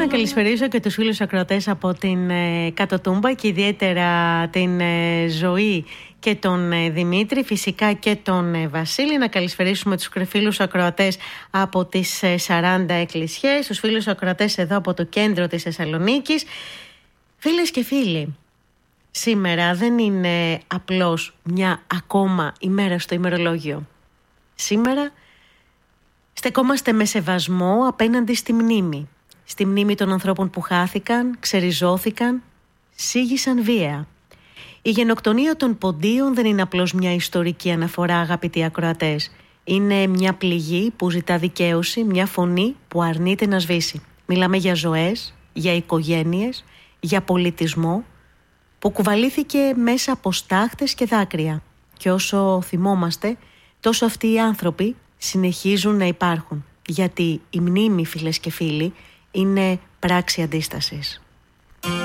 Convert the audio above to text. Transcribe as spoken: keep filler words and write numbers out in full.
να καλησπερίσω και τους φίλους ακροατές από την ε, Κάτω Τούμπα και ιδιαίτερα την ε, Ζωή και τον ε, Δημήτρη, φυσικά και τον ε, Βασίλη. Να καλησπερίσουμε τους φίλους ακροατές από τις ε, σαράντα εκκλησιές, τους φίλους ακροατές εδώ από το κέντρο της Θεσσαλονίκης. Φίλες και φίλοι, σήμερα δεν είναι απλώς μια ακόμα ημέρα στο ημερολόγιο. Σήμερα στεκόμαστε με σεβασμό απέναντι στη μνήμη. Στη μνήμη των ανθρώπων που χάθηκαν, ξεριζώθηκαν, σίγησαν βία. Η γενοκτονία των Ποντίων δεν είναι απλώς μια ιστορική αναφορά, αγαπητοί ακροατές. Είναι μια πληγή που ζητά δικαίωση, μια φωνή που αρνείται να σβήσει. Μιλάμε για ζωές, για οικογένειες, για πολιτισμό που κουβαλήθηκε μέσα από στάχτες και δάκρυα. Και όσο θυμόμαστε, τόσο αυτοί οι άνθρωποι συνεχίζουν να υπάρχουν. Γιατί η μνήμη, φίλες και φίλοι, είναι πράξη αντίστασης.